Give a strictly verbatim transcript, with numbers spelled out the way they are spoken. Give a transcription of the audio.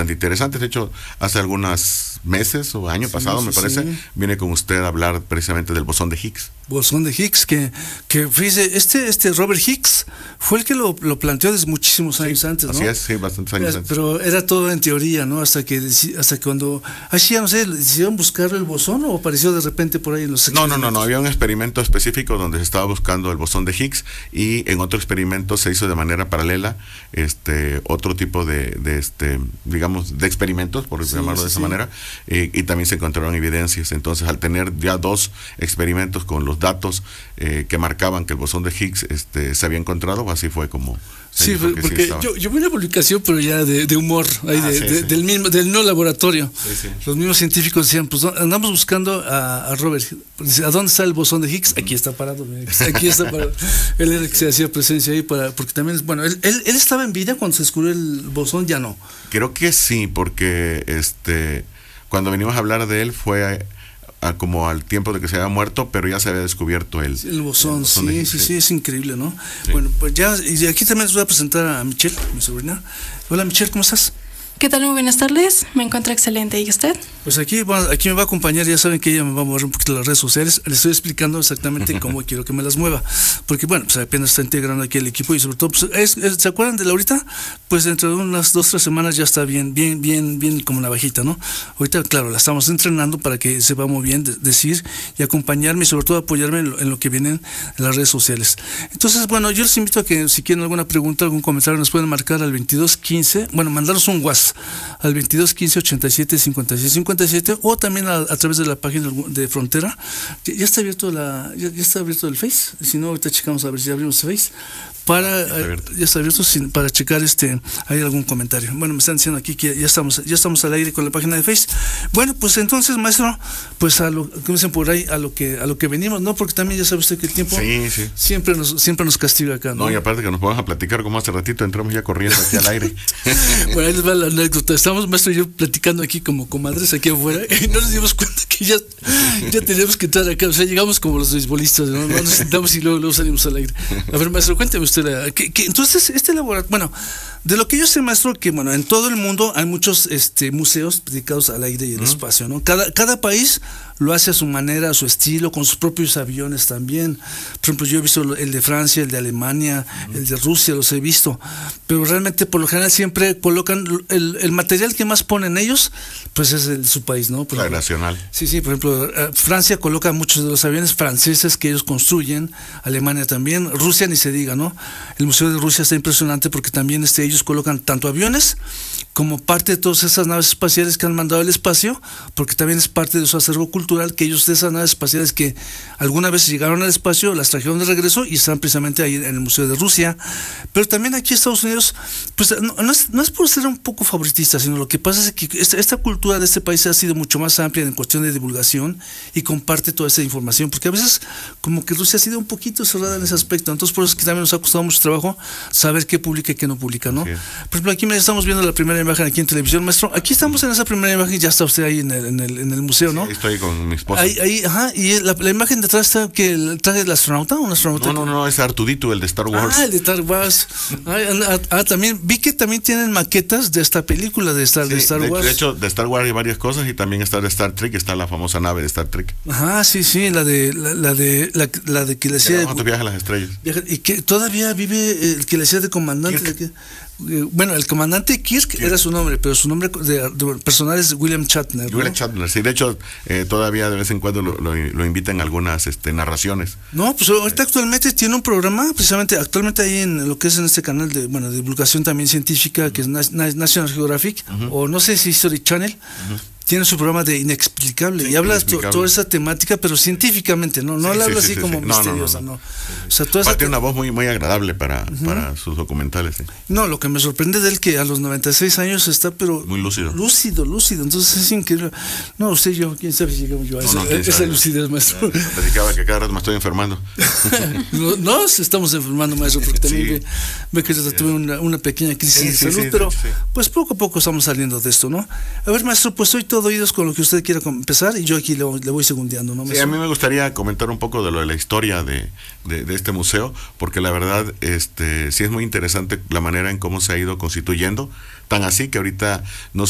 bastante interesantes. De hecho, hace algunos meses o año sí, pasado, sí, me parece, sí. viene con usted a hablar precisamente del bosón de Higgs. Bosón de Higgs, que, que fíjese, este, este Robert Higgs fue el que lo, lo planteó desde muchísimos años sí, antes, ¿no? Así es, sí, bastantes años antes. Pero era todo en teoría, ¿no? Hasta que hasta que cuando, así ya no sé, ¿decidieron buscar el bosón o apareció de repente por ahí en los No, no, no, no, había un experimento específico donde se estaba buscando el bosón de Higgs y en otro experimento se hizo de manera paralela este otro tipo de, de este, digamos, de experimentos, por sí, llamarlo de sí, esa sí. manera, eh, y también se encontraron evidencias. Entonces, al tener ya dos experimentos con los datos eh, que marcaban que el bosón de Higgs este, se había encontrado, así fue como... Sí, porque sí yo, yo vi una publicación, pero ya de, de humor, ahí ah, de, sí, de, sí. del mismo, del no laboratorio. Sí, sí. Los mismos científicos decían, pues andamos buscando a, a Robert. Dice, ¿a dónde está el bosón de Higgs? Aquí está parado, aquí está parado. Él era el que se hacía presencia ahí, para, porque también, bueno, él, él, él estaba en vida cuando se descubrió el bosón, ya no. Creo que sí, porque este cuando venimos a hablar de él fue... A como al tiempo de que se había muerto, pero ya se había descubierto el, el bosón, el bosón sí, sí, sí, es increíble, ¿no? Sí. Bueno, pues ya, y aquí también les voy a presentar a Michelle, mi sobrina. Hola Michelle, ¿cómo estás? ¿Qué tal? Muy buenas tardes, me encuentro excelente, ¿y usted? Pues aquí, bueno, aquí me va a acompañar, ya saben que ella me va a mover un poquito las redes sociales, le estoy explicando exactamente cómo quiero que me las mueva, porque bueno, pues apenas está integrando aquí el equipo y sobre todo, pues, es, es, ¿se acuerdan de Laurita? Pues dentro de unas dos, tres semanas ya está bien, bien, bien, bien como una bajita, ¿no? Ahorita, claro, la estamos entrenando para que se va muy bien de, decir y acompañarme y sobre todo apoyarme en lo, en lo que vienen en las redes sociales. Entonces, bueno, yo les invito a que si quieren alguna pregunta, algún comentario, nos pueden marcar al veintidós quince, bueno, mandarnos un WhatsApp al veintidós quince ochenta y siete cincuenta y seis cincuenta y siete o también a, a través de la página de Frontera. Ya, ya está abierto la ya, ya está abierto el Face, si no ahorita checamos a ver si abrimos el Face para ya está abierto, ya está abierto sin, para checar este hay algún comentario. Bueno, me están diciendo aquí que ya estamos ya estamos al aire con la página de Face. Bueno, pues entonces, maestro, pues a lo que dicen por ahí a lo que a lo que venimos, ¿no? Porque también ya sabe usted que el tiempo sí, sí. siempre nos siempre nos castiga acá, ¿no? No, y aparte que nos vamos a platicar como hace ratito entramos ya corriendo aquí al aire. Bueno, ahí les va la anécdota. Estamos maestro y yo platicando aquí como comadres aquí afuera y no nos dimos cuenta que ya ya tenemos que entrar acá, o sea, llegamos como los beisbolistas, ¿no? No nos sentamos y luego, luego salimos al aire. A ver, maestro, cuénteme usted que, que entonces este laboratorio, bueno, de lo que yo sé, maestro, que bueno, en todo el mundo hay muchos este museos dedicados al aire y al uh-huh. espacio, ¿no? Cada, cada país lo hace a su manera, a su estilo, con sus propios aviones también. Por ejemplo, yo he visto el de Francia, el de Alemania, uh-huh. el de Rusia, los he visto. Pero realmente, por lo general, siempre colocan el, el material que más ponen ellos, pues es el de su país, ¿no? Por la ejemplo, nacional. Sí, sí, por ejemplo, Francia coloca muchos de los aviones franceses que ellos construyen, Alemania también, Rusia ni se diga, ¿no? El Museo de Rusia está impresionante porque también este, ellos colocan tanto aviones como parte de todas esas naves espaciales que han mandado al espacio, porque también es parte de su acervo cultural, que ellos de esas naves espaciales que alguna vez llegaron al espacio, las trajeron de regreso y están precisamente ahí en el Museo de Rusia. Pero también aquí en Estados Unidos, pues no, no, es, no es por ser un poco favoritista, sino lo que pasa es que esta, esta cultura de este país ha sido mucho más amplia en cuestión de divulgación y comparte toda esa información, porque a veces como que Rusia ha sido un poquito cerrada en ese aspecto, entonces por eso es que también nos ha costado mucho trabajo saber qué publica y qué no publica, ¿no? Sí. Por ejemplo, aquí me estamos viendo la primera imagen aquí en televisión, maestro. Aquí estamos en esa primera imagen, ya está usted ahí en el, en el, en el museo, ¿no? Sí, estoy con mi esposa. Ahí, ahí, ajá, y la, la imagen detrás está que el traje del astronauta, un astronauta. No, no, no, es Artudito, el de Star Wars. Ah, el de Star Wars. Ah, ah, ah, también vi que también tienen maquetas de esta película de Star, sí, de Star de, Wars. De hecho, de Star Wars hay varias cosas y también está de Star Trek, está la famosa nave de Star Trek. Ajá, sí, sí, la de la, la de la, la de que le decía. ¿Cuánto viaja a las estrellas? Y que todavía vive el que le decía de comandante. De que, bueno, el comandante Kirk, Kirk era su nombre, pero su nombre de, de personal es William Shatner, ¿no? William Shatner, sí, de hecho eh, todavía de vez en cuando lo, lo, lo invitan a algunas este, narraciones. No, pues ahorita actualmente tiene un programa, precisamente actualmente ahí en lo que es en este canal de, bueno, de divulgación también científica, que es National Geographic, uh-huh. o no sé si History Channel. Uh-huh. Tiene su programa de Inexplicable, sí, y habla to, toda esa temática, pero científicamente, no no sí, la habla sí, así sí, como sí. misteriosa, no. no, no, no. O sea, toda esa tiene una voz muy muy agradable para, uh-huh. para sus documentales. Sí. No, lo que me sorprende de él que a los noventa y seis años está, pero muy lúcido. Lúcido, lúcido, entonces es increíble. No, usted y yo, quién sabe si llegamos yo a esa, no, no, esa lucidez, maestro. Platicaba que cada rato me estoy enfermando. no, nos estamos enfermando, maestro, porque también sí. ve, ve que yo sí. tuve una, una pequeña crisis sí, de sí, salud, sí, pero sí. pues poco a poco estamos saliendo de esto, ¿no? A ver, maestro, pues soy todo oídos con lo que usted quiera empezar y yo aquí le, le voy segundeando, ¿no? Sí, a mí me gustaría comentar un poco de lo de la historia de, de, de este museo, porque la verdad este sí es muy interesante la manera en cómo se ha ido constituyendo, tan así que ahorita no